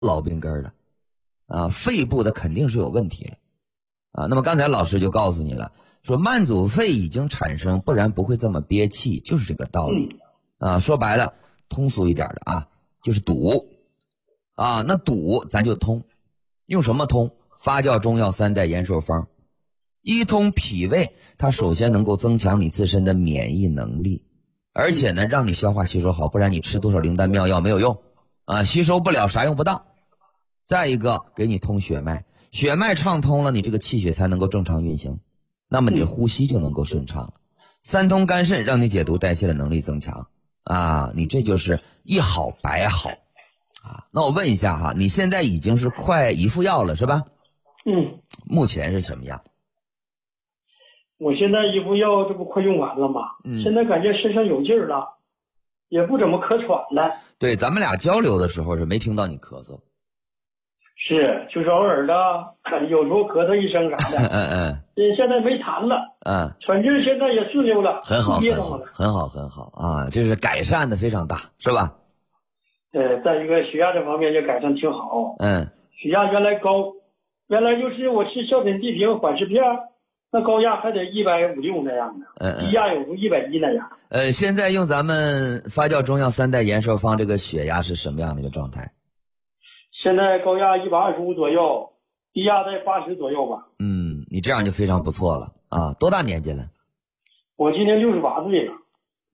老病根了啊，肺部的肯定是有问题了啊。那么刚才老师就告诉你了，说慢阻肺已经产生，不然不会这么憋气，就是这个道理啊。说白了，通俗一点的啊，就是堵啊。那堵咱就通，用什么通？发酵中药3代延寿方。一通脾胃，它首先能够增强你自身的免疫能力，而且呢让你消化吸收好，不然你吃多少灵丹妙药没有用啊，吸收不了啥用不到。再一个给你通血脉，血脉畅通了，你这个气血才能够正常运行，那么你的呼吸就能够顺畅了。三通肝肾，让你解毒代谢的能力增强啊，你这就是一好百好啊。那我问一下哈，你现在已经是快1副药了是吧？目前是什么样？ 我现在1副药这不快用完了吗？现在感觉身上有劲儿了，也不怎么咳喘了。 对，咱们俩交流的时候是没听到你咳嗽。 是，就是偶尔的，有时候咳嗽一声啥的。现在没痰了。反正现在也顺溜了。 很好，很好啊，这是改善的非常大，是吧？ 再一个血压这方面就改善挺好。血压原来高，原来就是我吃小品地平缓释片，那高压还得150、160那样的，低压有时候110那样。 现在用咱们发酵中药3代延寿方，这个血压是什么样的一个状态？现在高压125左右，低压在80左右吧。 你这样就非常不错了啊！多大年纪了？ 我今年68岁了。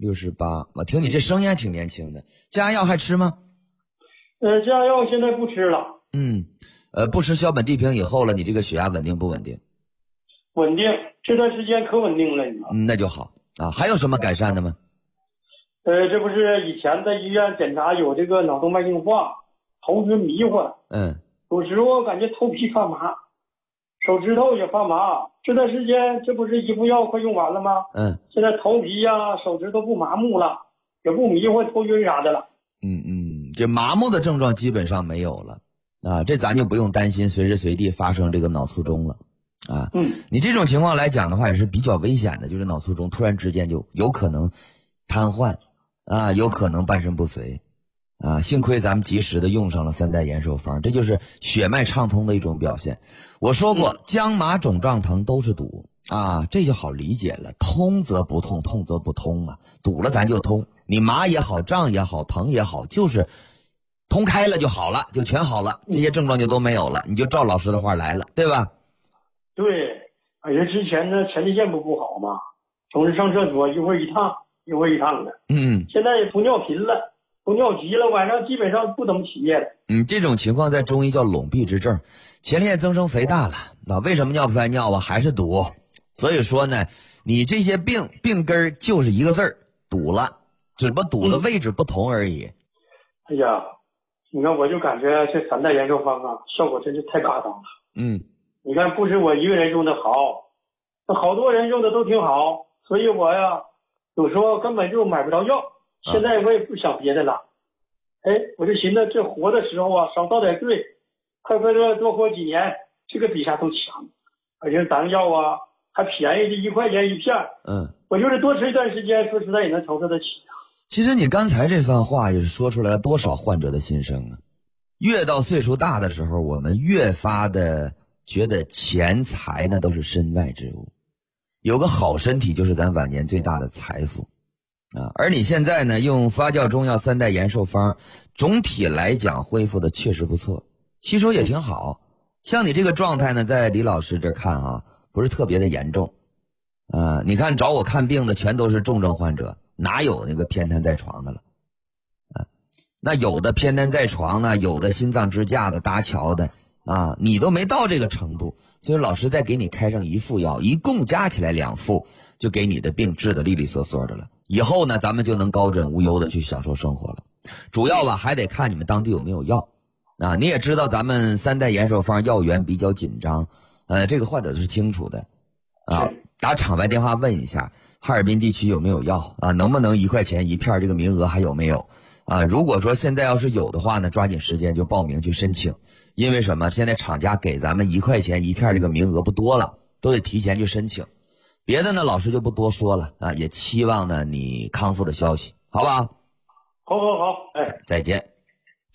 68，我听你这声音还挺年轻的。降压药还吃吗？ 降压药现在不吃了。 不吃硝苯地平以后了，你这个血压稳定不稳定？ 稳定，这段时间可稳定了，你知道吗？ 那就好啊。还有什么改善的吗？ 这不是以前在医院检查有这个脑动脉硬化，头晕迷糊。有时候感觉头皮发麻，手指头也发麻。这段时间这不是1副药快用完了吗？现在头皮呀、手指头不麻木了，也不迷糊、头晕啥的了。 这麻木的症状基本上没有了啊，这咱就不用担心随时随地发生这个脑卒中了啊。你这种情况来讲的话也是比较危险的，就是脑卒中突然之间就有可能瘫痪啊，有可能半身不遂啊。幸亏咱们及时的用上了3代延寿方，这就是血脉畅通的一种表现。我说过僵麻肿胀疼都是堵啊，这就好理解了，通则不痛，痛则不通嘛，堵了咱就通，你麻也好，胀也好，疼也好，就是通开了就好了，就全好了，这些症状就都没有了，你就照老师的话来了，对吧？ 对，而且之前呢前列腺不好嘛，总是上厕所一会儿一趟的。现在也不尿频了，不尿急了，晚上基本上不怎么起夜了。 这种情况在中医叫笼闭之症，前列腺增生肥大了，那为什么尿不出来尿啊？还是堵。所以说呢，你这些病根就是一个字儿，堵了，只不过堵的位置不同而已。 哎呀，你看我就感觉这3代延寿方啊，效果真是太夸张了。你看不是我一个人用的好，那好多人用的都挺好，所以我呀有时候根本就买不着药。现在我也不想别的了，我就寻思这活的时候啊少遭点罪，快多活几年，这个比啥都强。而且咱药啊还便宜，这1块钱一片。我就是多吃一段时间，说实在也能承受得起。 其实你刚才这番话也是说出来了多少患者的心声啊！越到岁数大的时候，我们越发的觉得钱财呢都是身外之物，有个好身体就是咱晚年最大的财富啊！而你现在呢用发酵中药3代延寿方，总体来讲恢复的确实不错，吸收也挺好。像你这个状态呢，在李老师这看啊，不是特别的严重啊。你看找我看病的全都是重症患者，哪有那个偏瘫在床的了啊？那有的偏瘫在床呢，有的心脏支架的搭桥的啊，你都没到这个程度，所以老师再给你开上1副药，一共加起来2副，就给你的病治得利利索索的了。以后呢，咱们就能高枕无忧的去享受生活了。主要吧还得看你们当地有没有药啊。你也知道咱们3代延寿方药源比较紧张，这个患者是清楚的啊。打场外电话问一下哈尔滨地区有没有药啊，能不能1块钱1片，这个名额还有没有啊？如果说现在要是有的话呢，抓紧时间就报名去申请。因为什么？现在厂家给咱们1块钱1片这个名额不多了，都得提前去申请。别的呢老师就不多说了啊，也期望呢你康复的消息，好不好？ 好， 再见。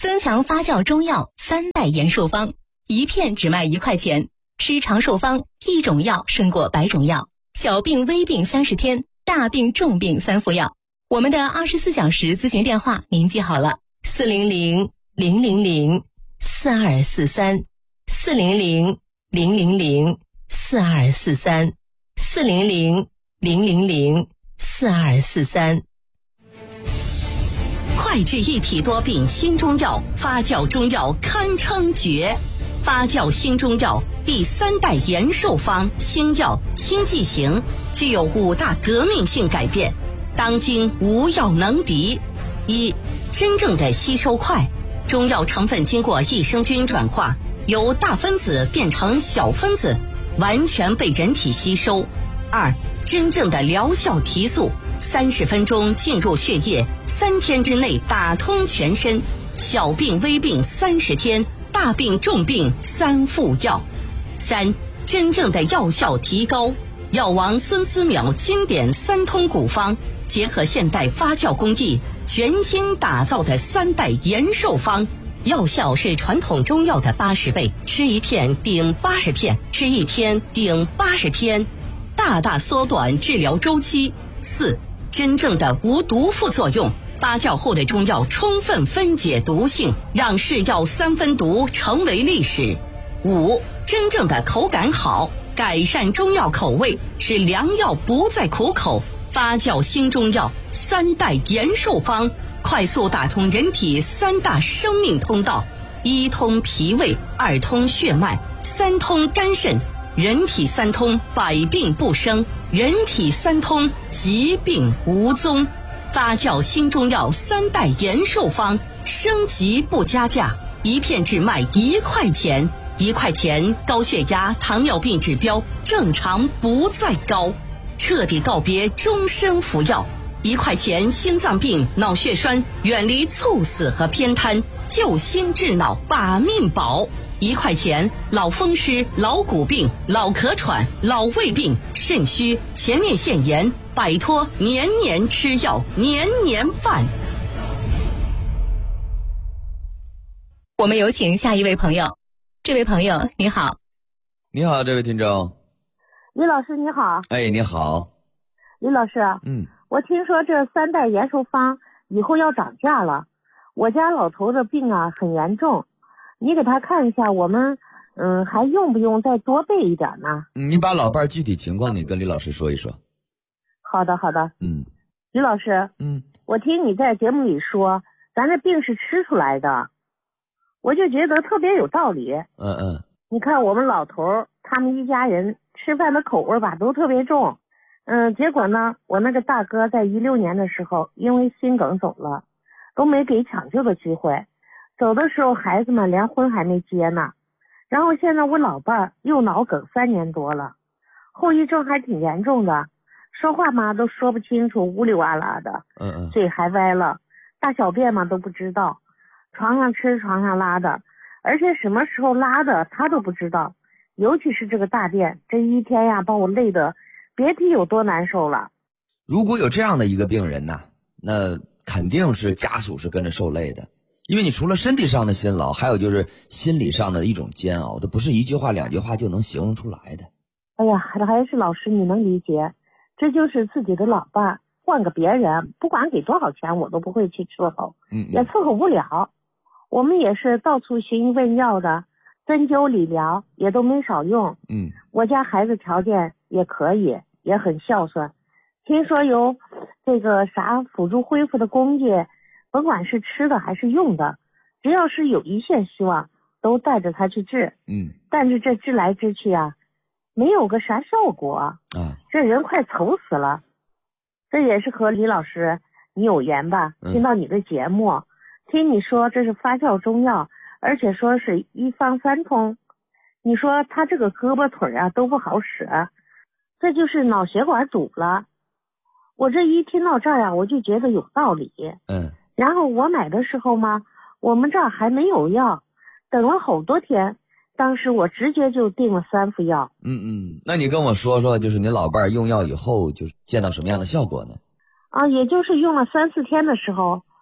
增强发酵中药3代延寿方，一片只卖1块钱。吃长寿方，一种药胜过100种药。小病微病30天，大病重病3副药。我们的24小时咨询电话您记好了：400-000-4243 400-000-4243 400-000-4243。 快治一体多病新中药，发酵中药堪称绝。发酵新中药第3代延寿方新药新剂型，具有5大革命性改变，当今无药能敌。1、真正的吸收快，中药成分经过益生菌转化，由大分子变成小分子，完全被人体吸收。2、真正的疗效提速，30分钟进入血液，3天之内打通全身，小病微病30天，大病重病3副药。3、真正的药效提高，药王孙思邈经典3通古方，结合现代发酵工艺，全新打造的3代延寿方，药效是传统中药的80倍，吃1片顶80片，吃1天顶80天，大大缩短治疗周期。4、真正的无毒副作用，发酵后的中药充分分解毒性，让是药3分毒成为历史。5、真正的口感好，改善中药口味，使良药不再苦口。发酵新中药3代延寿方，快速打通人体3大生命通道：1通脾胃，2通血脉，3通肝肾。人体3通，百病不生；人体3通，疾病无踪。发酵新中药3代延寿方，升级不加价，一片只卖1块钱。1块钱，高血压、糖尿病指标正常不再高，彻底告别终身服药。1块钱，心脏病、脑血栓远离猝死和偏瘫，救心治脑把命保。1块钱，老风湿、老骨病、老咳喘、老胃病、肾虚、前列腺炎，摆脱年年吃药、年年犯。 我们有请下一位朋友。这位朋友你好。 你好，这位听众。 李老师你好。 哎，你好。 李老师，我听说这3代延寿方以后要涨价了，我家老头的病啊很严重，你给他看一下，我们还用不用再多备一点呢？ 你把老伴具体情况你跟李老师说一说。 好的。李老师，我听你在节目里说咱这病是吃出来的，我就觉得特别有道理。你看我们老头他们一家人吃饭的口味吧都特别重。结果呢，我那个大哥在16年的时候因为心梗走了，都没给抢救的机会，走的时候孩子们连婚还没结呢。然后现在我老伴儿又脑梗3年多了，后遗症还挺严重的，说话嘛都说不清楚，呜里哇啦的，嘴还歪了，大小便嘛都不知道，床上吃床上拉的，而且什么时候拉的他都不知道，尤其是这个大便，这一天呀把我累得别提有多难受了。 如果有这样的一个病人呐，那肯定是家属是跟着受累的，因为你除了身体上的辛劳，还有就是心理上的一种煎熬，它不是1句话2句话就能形容出来的。 哎呀，还是老师你能理解，这就是自己的老伴，换个别人不管给多少钱我都不会去伺候，也伺候不了。我们也是到处寻医问药的，针灸理疗也都没少用。我家孩子条件也可以，也很孝顺，听说有这个啥辅助恢复的工具，甭管是吃的还是用的，只要是有一线希望都带着他去治。但是这治来治去啊，没有个啥效果这人快愁死了。这也是和李老师你有缘吧，听到你的节目，听你说这是发酵中药，而且说是1方3通，你说他这个胳膊腿啊都不好使，这就是脑血管堵了。我这一听到这儿啊，我就觉得有道理。然后我买的时候嘛，我们这儿还没有药，等了好多天，当时我直接就订了3副药。 那你跟我说说，就是您老伴用药以后就见到什么样的效果呢？ 也就是用了3-4天的时候，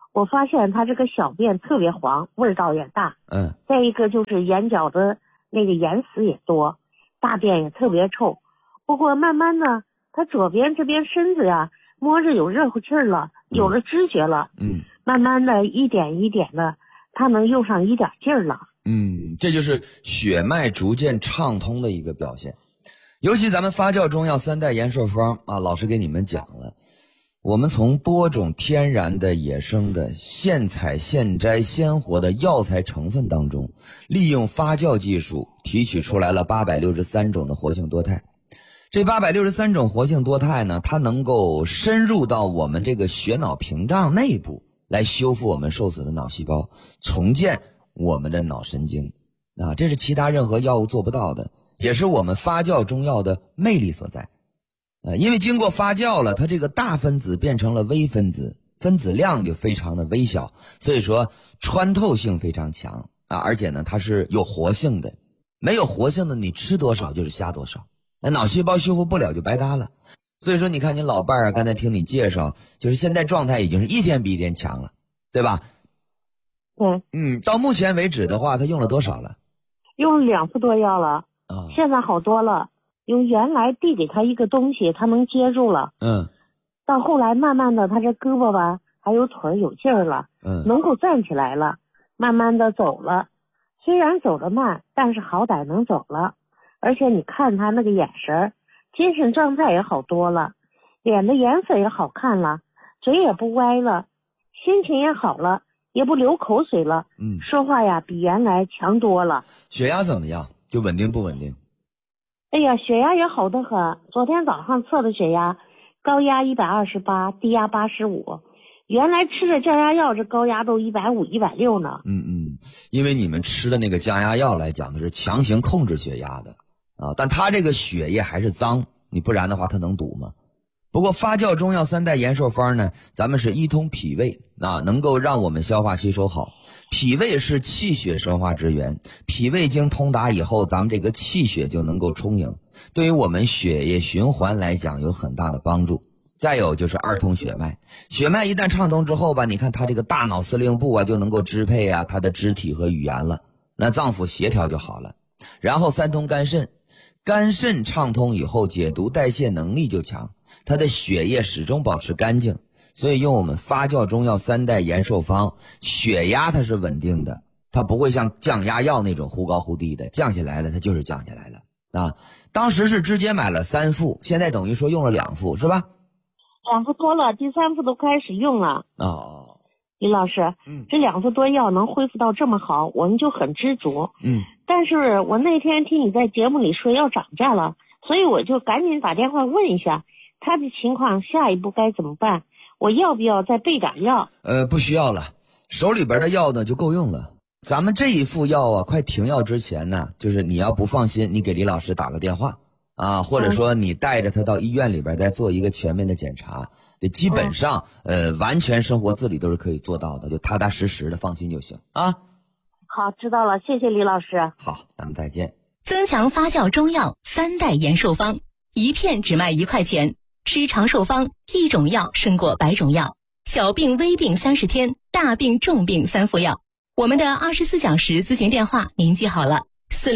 我发现他这个小便特别黄，味道也大。再一个就是眼角的那个眼屎也多，大便也特别臭。不过慢慢的，他左边这边身子呀，摸着有热乎气儿了，有了知觉了。慢慢的一点一点的，他能用上一点劲儿了。 这就是血脉逐渐畅通的一个表现。尤其咱们发酵中药3代延寿方啊，老师给你们讲了，我们从多种天然的、野生的、现采现摘鲜活的药材成分当中，利用发酵技术提取出来了863种的活性多肽。这863种活性多肽呢，它能够深入到我们这个血脑屏障内部，来修复我们受损的脑细胞，重建我们的脑神经啊，这是其他任何药物做不到的，也是我们发酵中药的魅力所在。因为经过发酵了，它这个大分子变成了微分子，分子量就非常的微小，所以说穿透性非常强啊，而且呢它是有活性的。没有活性的，你吃多少就是瞎多少，那脑细胞修复不了就白搭了。所以说你看你老伴儿刚才听你介绍，就是现在状态已经是一天比一天强了，对吧？到目前为止的话，他用了多少了？ 用2副多药了现在好多了。用原来递给他一个东西，他能接住了。到后来慢慢的，他这胳膊吧，还有腿有劲儿了，能够站起来了，慢慢的走了。虽然走得慢，但是好歹能走了。而且你看他那个眼神，精神状态也好多了，脸的颜色也好看了，嘴也不歪了，心情也好了，也不流口水了。说话呀比原来强多了。 血压怎么样？就稳定不稳定？ 哎呀，血压也好得很。昨天早上测的血压，高压128，低压85。原来吃的降压药，这高压都150、160呢。 因为你们吃的那个降压药来讲，它是强行控制血压的啊，但它这个血液还是脏，你不然的话它能堵吗？不过发酵中药3代延寿方呢，咱们是一通脾胃啊，能够让我们消化吸收好。脾胃是气血生化之源，脾胃经通达以后，咱们这个气血就能够充盈，对于我们血液循环来讲有很大的帮助。再有就是2通血脉，血脉一旦畅通之后吧，你看他这个大脑司令部啊就能够支配啊他的肢体和语言了，那脏腑协调就好了。然后3通肝肾，肝肾畅通以后，解毒代谢能力就强，他的血液始终保持干净。所以用我们发酵中药3代延寿方，血压它是稳定的，它不会像降压药那种忽高忽低的，降下来了它就是降下来了啊。当时是直接买了3副，现在等于说用了2副是吧 ？2副多了，第3副都开始用了。李老师，这2副多药能恢复到这么好，我们就很知足。但是我那天听你在节目里说要涨价了，所以我就赶紧打电话问一下他的情况，下一步该怎么办？我要不要再备点药？ 不需要了，手里边的药呢就够用了。咱们这一副药啊，快停药之前呢，就是你要不放心，你给李老师打个电话啊，或者说你带着他到医院里边再做一个全面的检查。基本上完全生活自理都是可以做到的，就踏踏实实的放心就行啊。 好，知道了，谢谢李老师。 好，咱们再见。 增强发酵中药3代延寿方，一片只卖1块钱，吃长寿方，一种药胜过100种药，小病微病30天，大病重病3副药。我们的24小时咨询电话您记好了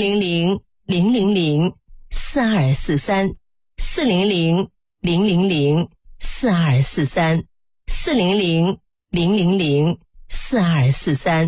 ，400-000-4243 400-000-4243 400-000-4243。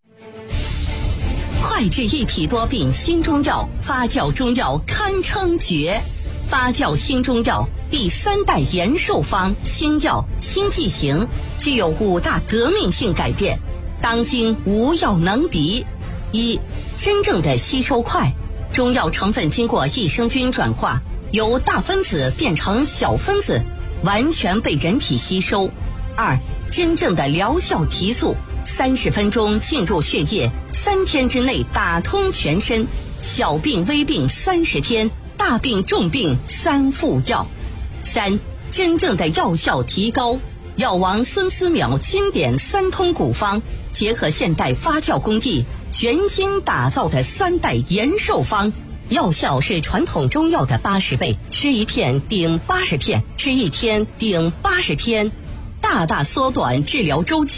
快治一体多病新中药，发酵中药堪称绝。发酵新中药第3代延寿方新药新剂型，具有5大革命性改变，当今无药能敌。1. 真正的吸收快，中药成分经过益生菌转化，由大分子变成小分子，完全被人体吸收。2. 真正的疗效提速，30分钟进入血液，3天之内打通全身，小病微病30天，大病重病3副药。3. 真正的药效提高，药王孙思邈经典3通古方，结合现代发酵工艺，全新打造的3代延寿方，药效是传统中药的80倍，吃1片顶80片，吃1天顶80天，大大缩短治疗周期，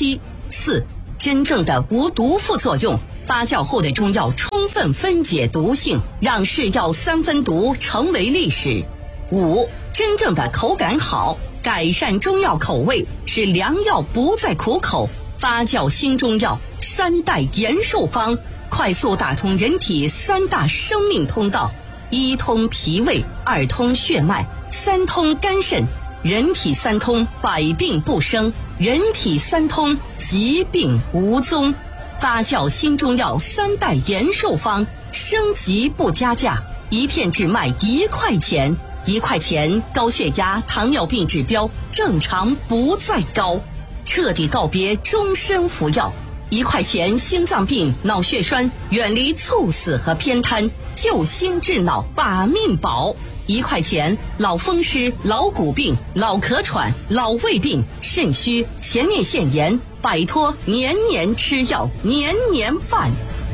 4. 真正的无毒副作用，发酵后的中药充分分解毒性，让是药3分毒成为历史。5. 真正的口感好，改善中药口味，使良药不再苦口。发酵新中药3代延寿方，快速打通人体3大生命通道：1通脾胃，2通血脉，3通肝肾。人体3通，百病不生；人体3通，疾病无踪。发酵新中药3代延寿方，升级不加价，一片只卖1块钱。1块钱，高血压、糖尿病指标正常不再高，彻底告别终身服药。1块钱，心脏病、脑血栓远离猝死和偏瘫，救心治脑把命保。1块钱，老风湿、老骨病、老咳喘、老胃病、肾虚、前列腺炎，摆脱年年吃药、年年犯。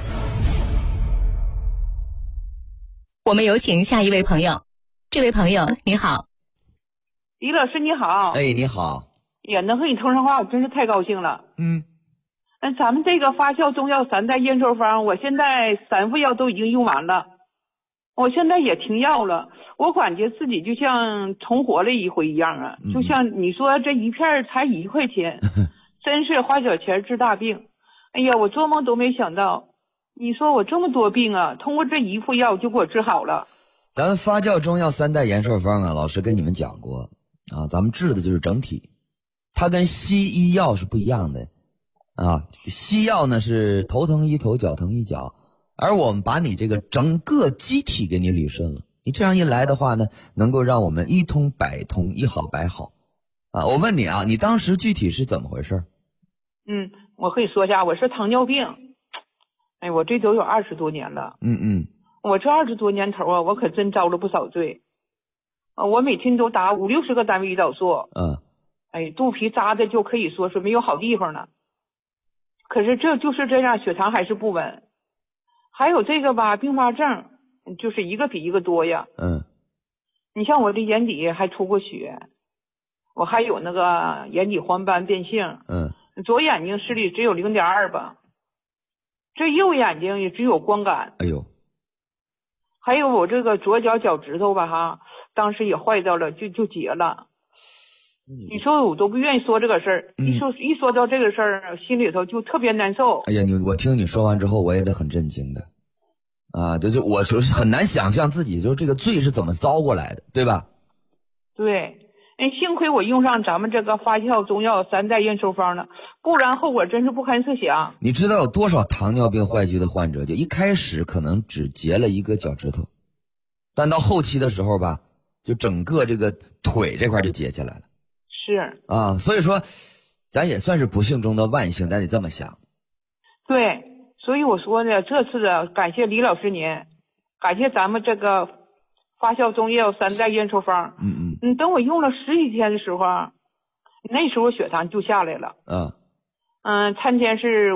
我们有请下一位朋友。这位朋友你好。 李老师你好。 哎，你好。 也能和你通上话，我真是太高兴了。咱们这个发酵中药3代延寿方，我现在3副药都已经用完了，我现在也停药了。我感觉自己就像重活了一回一样啊，就像你说这一片才1块钱，真是花小钱治大病。哎呀，我做梦都没想到，你说我这么多病啊，通过这1副药就给我治好了。 咱们发酵中药3代延寿方啊，老师跟你们讲过啊，咱们治的就是整体，它跟西医药是不一样的啊。西药呢是头疼医头，脚疼医脚，而我们把你这个整个机体给你理顺了。你这样一来的话呢，能够让我们一通百通，一好百好啊。我问你啊，你当时具体是怎么回事？ 我可以说一下，我是糖尿病。哎，我这都有20多年了。我这20多年头啊，我可真遭了不少罪。我每天都打50-60个单位胰岛素。哎，肚皮扎的就可以说是没有好地方了。可是这就是这样，血糖还是不稳。还有这个吧，并发症就是一个比一个多呀。你像我这眼底还出过血，我还有那个眼底黄斑变性。左眼睛视力只有0.2吧，这右眼睛也只有光感。 哎呦。 还有我这个左脚脚趾头吧哈，当时也坏掉了，就截了。你说我都不愿意说这个事儿，一说到这个事儿，心里头就特别难受。 哎呀，我听你说完之后，我也得很震惊的啊！就我就是很难想象自己就这个罪是怎么遭过来的，对吧？ 对，幸亏我用上咱们这个发酵中药3代延寿方了，不然后果真是不堪设想。 你知道有多少糖尿病坏疽的患者，就一开始可能只截了一个脚趾头，但到后期的时候吧，就整个这个腿这块就截下来了。 是啊，所以说咱也算是不幸中的万幸，咱得这么想。 对，所以我说呢，这次的感谢李老师您，感谢咱们这个发酵中药3代延寿方。等我用了10几天的时候啊，那时候血糖就下来了。餐前是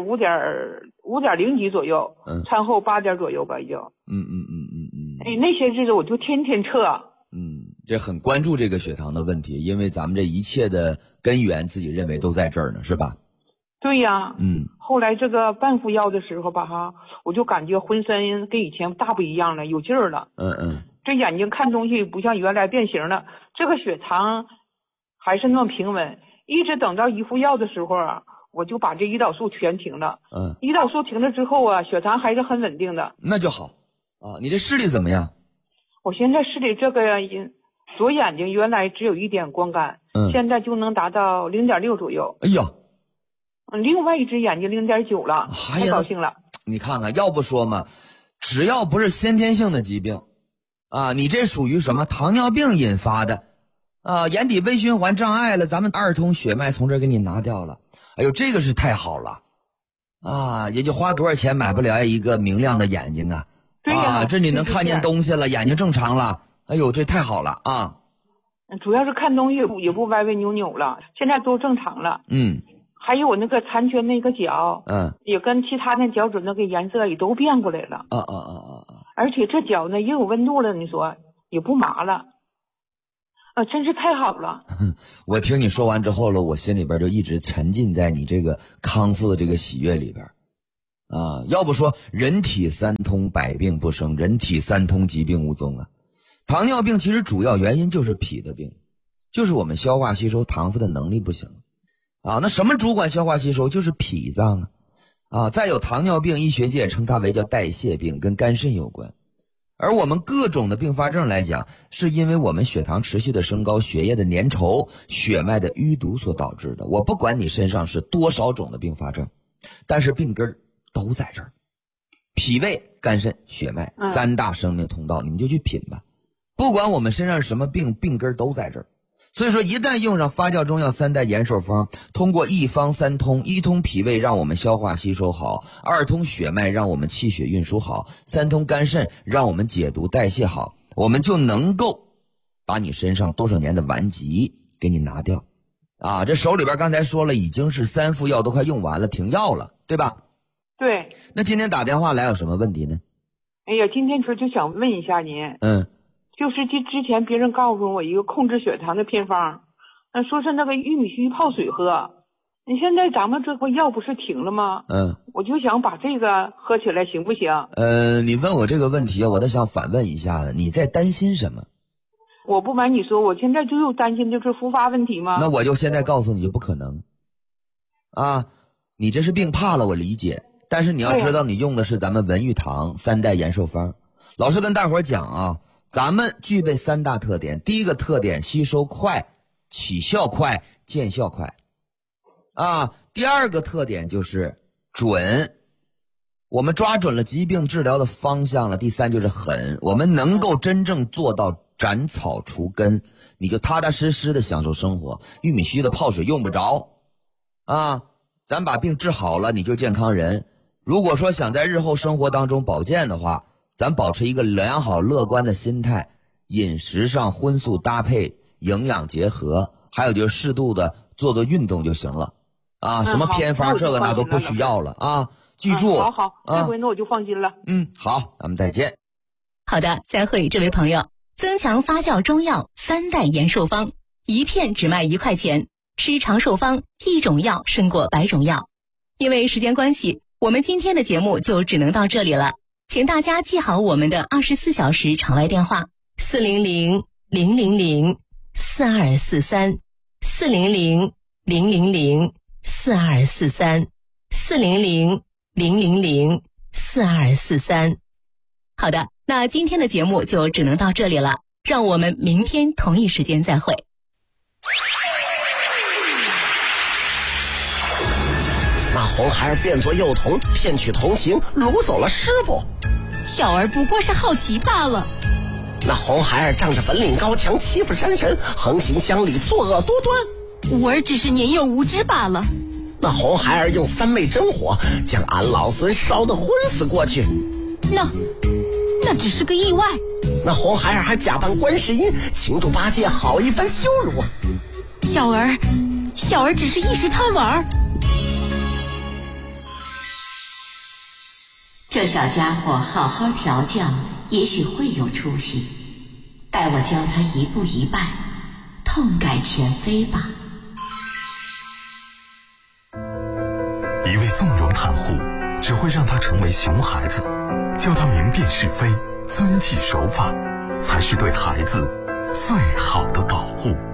5.0几左右，餐后8点左右吧，已经。那些日子我就天天测。 这很关注这个血糖的问题，因为咱们这一切的根源自己认为都在这儿呢，是吧？ 对呀。后来这个半副药的时候吧哈，我就感觉浑身跟以前大不一样了，有劲儿了。这眼睛看东西不像原来变形了，这个血糖还是那么平稳。一直等到1副药的时候啊，我就把这胰岛素全停了。胰岛素停了之后啊，血糖还是很稳定的。 那就好啊。你这视力怎么样？ 我现在视力这个左眼睛原来只有1点光感，现在就能达到0.6左右。 哎呀， 另外一只眼睛0.9了，太高兴了。 你看看，要不说嘛，只要不是先天性的疾病啊，你这属于什么糖尿病引发的啊，眼底微循环障碍了，咱们2通血脉从这儿给你拿掉了。哎呦，这个是太好了啊！也就花多少钱买不了一个明亮的眼睛啊。 对呀， 这你能看见东西了，眼睛正常了。哎呦，这太好了啊！ 主要是看东西也不歪歪扭扭了，现在都正常了。还有我那个残缺那个脚，也跟其他的脚趾那个颜色也都变过来了。而且这脚呢也有温度了，你说也不麻了。 真是太好了。 我听你说完之后了，我心里边就一直沉浸在你这个康复的这个喜悦里边。要不说人体三通百病不生，人体三通疾病无踪啊。糖尿病其实主要原因就是脾的病，就是我们消化吸收糖分的能力不行那什么主管消化吸收？就是脾脏再有糖尿病，医学界称它为叫代谢病，跟肝肾有关。而我们各种的并发症来讲，是因为我们血糖持续的升高，血液的粘稠，血脉的淤堵所导致的。我不管你身上是多少种的并发症，但是病根都在这儿。脾胃、肝肾、血脉三大生命通道，你们就去品吧。不管我们身上是什么病，病根都在这儿。所以说一旦用上发酵中药三代延寿方，通过一方三通，一通脾胃让我们消化吸收好，二通血脉让我们气血运输好，三通肝肾让我们解毒代谢好，我们就能够把你身上多少年的顽疾给你拿掉这手里边刚才说了，已经是3副药都快用完了，停药了，对吧？ 对。 那今天打电话来有什么问题呢？ 哎呀，今天就想问一下您。就是之前别人告诉我一个控制血糖的偏方，说是那个玉米须泡水喝。你现在咱们这回药不是停了吗？我就想把这个喝起来行不行？ 你问我这个问题我都想反问一下子，你在担心什么？ 我不瞒你说，我现在就有担心就是复发问题吗？ 那我就现在告诉你就不可能你这是病怕了，我理解，但是你要知道你用的是咱们文玉堂三代延寿方。老师跟大伙讲咱们具备3大特点。第一个特点，吸收快，起效快，见效快第二个特点就是准，我们抓准了疾病治疗的方向了。第三就是狠，我们能够真正做到斩草除根，你就踏踏实实的享受生活。玉米须的泡水用不着咱把病治好了，你就健康人。如果说想在日后生活当中保健的话，咱保持一个良好乐观的心态，饮食上荤素搭配，营养结合，还有就是适度的做运动就行了什么偏方这个那都不需要了记住好这回那我就放心了。 好，咱们再见。 好的，再会这位朋友。增强发酵中药3代延寿方，一片只卖1块钱，吃长寿方1种药胜过100种药。因为时间关系，我们今天的节目就只能到这里了。请大家记好我们的24小时场外电话400-000-4243 400-000-4243 400-000-4243。好的，那今天的节目就只能到这里了，让我们明天同一时间再会。 那红孩儿变作幼童，骗取同情，掳走了师傅。 小儿不过是好奇罢了。 那红孩儿仗着本领高强，欺负山神，横行乡里，作恶多端。 吾儿只是年幼无知罢了。 那红孩儿用3昧真火，将俺老孙烧得昏死过去。 那只是个意外。 那红孩儿还假扮观世音，请助八戒好一番羞辱。 小儿只是一时贪玩。 这小家伙好好调教，也许会有出息。待我教他一步一拜，痛改前非吧。 一味纵容袒护，只会让他成为熊孩子。教他明辨是非，遵纪守法，才是对孩子最好的保护。